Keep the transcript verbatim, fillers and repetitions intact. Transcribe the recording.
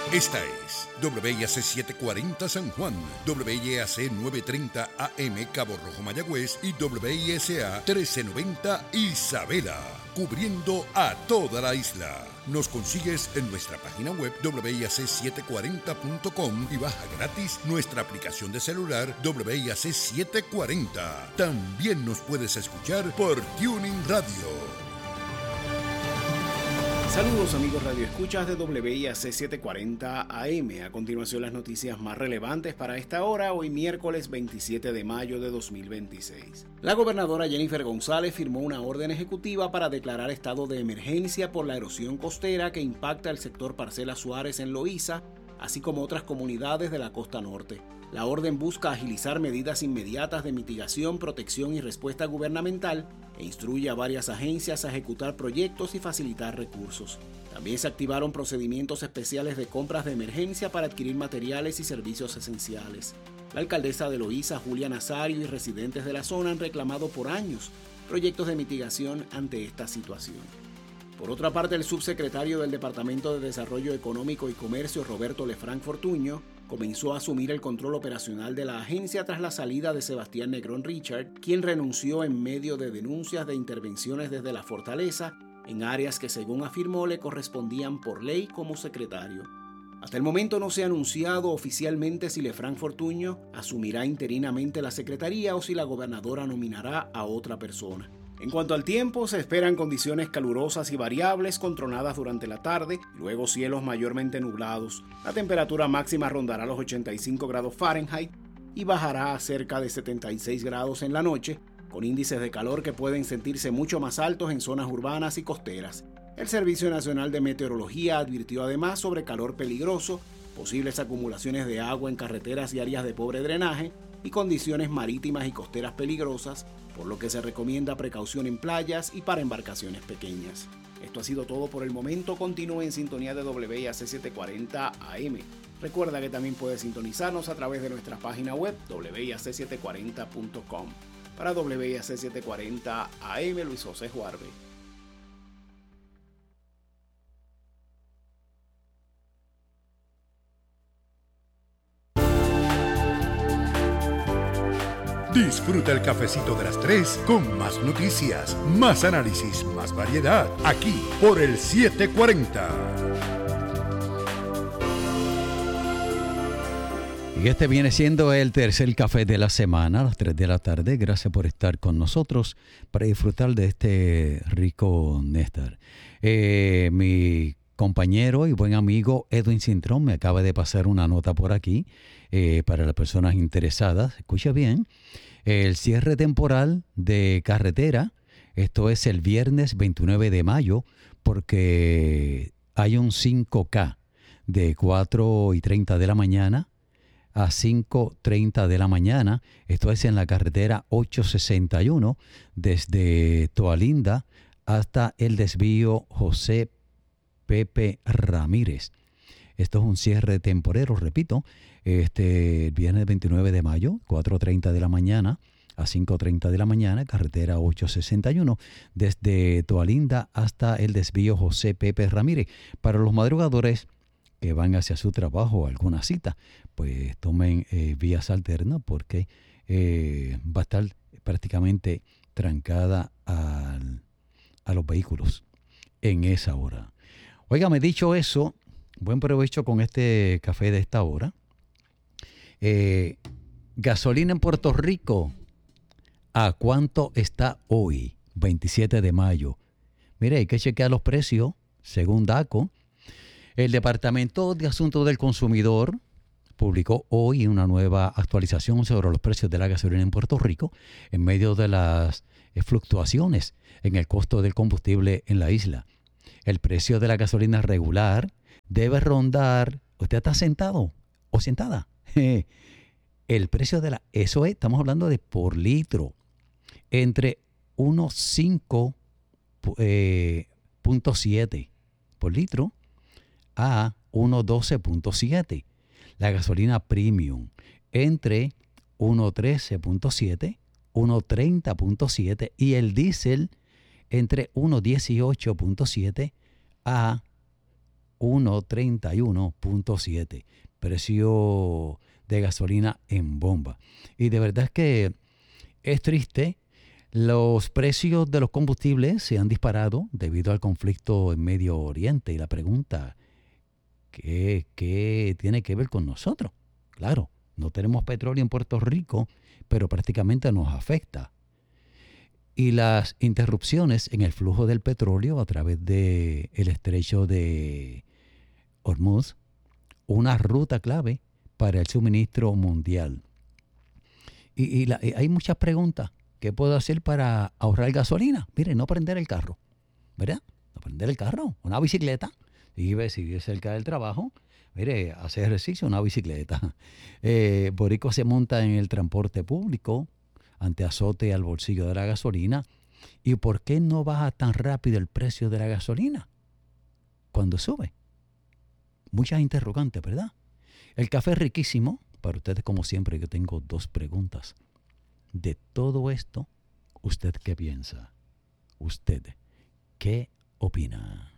Esta es W I A C setecientos cuarenta San Juan, W I A C novecientos treinta A M Cabo Rojo Mayagüez y W I S A trece noventa Isabela, cubriendo a toda la isla. Nos consigues en nuestra página web W I A C setecientos cuarenta punto com y baja gratis nuestra aplicación de celular W I A C setecientos cuarenta. También nos puedes escuchar por Tuning Radio. Saludos amigos radioescuchas de W I A C setecientos cuarenta A M. A continuación las noticias más relevantes para esta hora, hoy miércoles veintisiete de mayo de dos mil veintiséis. La gobernadora Jennifer González firmó una orden ejecutiva para declarar estado de emergencia por la erosión costera que impacta el sector Parcela Suárez en Loíza, así como otras comunidades de la costa norte. La orden busca agilizar medidas inmediatas de mitigación, protección y respuesta gubernamental e instruye a varias agencias a ejecutar proyectos y facilitar recursos. También se activaron procedimientos especiales de compras de emergencia para adquirir materiales y servicios esenciales. La alcaldesa de Loíza, Julia Nazario, y residentes de la zona han reclamado por años proyectos de mitigación ante esta situación. Por otra parte, el subsecretario del Departamento de Desarrollo Económico y Comercio, Roberto Lefranc Fortuño, comenzó a asumir el control operacional de la agencia tras la salida de Sebastián Negrón Richard, quien renunció en medio de denuncias de intervenciones desde la fortaleza en áreas que, según afirmó, le correspondían por ley como secretario. Hasta el momento no se ha anunciado oficialmente si Lefranc Fortuño asumirá interinamente la secretaría o si la gobernadora nominará a otra persona. En cuanto al tiempo, se esperan condiciones calurosas y variables con tronadas durante la tarde, y luego cielos mayormente nublados. La temperatura máxima rondará los ochenta y cinco grados Fahrenheit y bajará a cerca de setenta y seis grados en la noche, con índices de calor que pueden sentirse mucho más altos en zonas urbanas y costeras. El Servicio Nacional de Meteorología advirtió además sobre calor peligroso, posibles acumulaciones de agua en carreteras y áreas de pobre drenaje y condiciones marítimas y costeras peligrosas, por lo que se recomienda precaución en playas y para embarcaciones pequeñas. Esto ha sido todo por el momento. Continúe en sintonía de W I A C setecientos cuarenta A M. Recuerda que también puedes sintonizarnos a través de nuestra página web W I A C setecientos cuarenta punto com. Para W I A C setecientos cuarenta A M, Luis José Juarbe. Disfruta el cafecito de las tres con más noticias, más análisis, más variedad, aquí por el setecientos cuarenta. Y este viene siendo el tercer café de la semana, a las tres de la tarde. Gracias por estar con nosotros para disfrutar de este rico néctar. Eh, mi compañero y buen amigo Edwin Cintrón me acaba de pasar una nota por aquí eh, para las personas interesadas. Escucha bien, el cierre temporal de carretera, esto es el viernes veintinueve de mayo, porque hay un cinco K de cuatro y treinta de la mañana a cinco y treinta de la mañana. Esto es en la carretera ochocientos sesenta y uno desde Toalinda hasta el desvío José Pepe Ramírez. Esto es un cierre temporero, repito, este viernes veintinueve de mayo, cuatro y treinta de la mañana a cinco y treinta de la mañana, carretera ochocientos sesenta y uno, desde Toalinda hasta el desvío José Pepe Ramírez. Para los madrugadores que van hacia su trabajo o alguna cita, pues tomen eh, vías alternas porque eh, va a estar prácticamente trancada al, a los vehículos en esa hora. Óigame, dicho eso, buen provecho con este café de esta hora. Eh, gasolina en Puerto Rico, ¿a cuánto está hoy? veintisiete de mayo. Mire, hay que chequear los precios, según DACO. El Departamento de Asuntos del Consumidor publicó hoy una nueva actualización sobre los precios de la gasolina en Puerto Rico en medio de las fluctuaciones en el costo del combustible en la isla. El precio de la gasolina regular debe rondar, ¿usted está sentado o sentada? El precio de la, eso es, estamos hablando de por litro, entre uno punto cinco punto siete por litro a uno punto doce punto siete. La gasolina premium entre uno punto trece punto siete, uno punto treinta punto siete y el diésel entre uno punto dieciocho punto siete a uno treinta y uno punto siete. Precio de gasolina en bomba. Y de verdad es que es triste. Los precios de los combustibles se han disparado debido al conflicto en Medio Oriente. Y la pregunta, ¿qué, qué tiene que ver con nosotros? Claro, no tenemos petróleo en Puerto Rico, pero prácticamente nos afecta. Y las interrupciones en el flujo del petróleo a través del estrecho de Hormuz, una ruta clave para el suministro mundial. Y, y, la, y hay muchas preguntas. ¿Qué puedo hacer para ahorrar gasolina? Mire, no prender el carro, ¿verdad? No prender el carro, una bicicleta. Si vive, si vive cerca del trabajo, mire, hace ejercicio, una bicicleta. Eh, Boricua se monta en el transporte público ante azote al bolsillo de la gasolina. ¿Y por qué no baja tan rápido el precio de la gasolina cuando sube? Muchas interrogantes, ¿verdad? El café es riquísimo. Para ustedes, como siempre, yo tengo dos preguntas. De todo esto, ¿usted qué piensa? ¿Usted qué opina?